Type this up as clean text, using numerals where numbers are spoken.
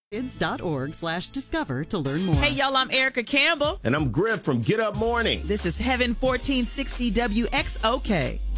kids.org/discover to learn more. Hey, y'all, I'm Erica Campbell. And I'm Griff from Get Up Morning. This is Heaven 1460 WXOK.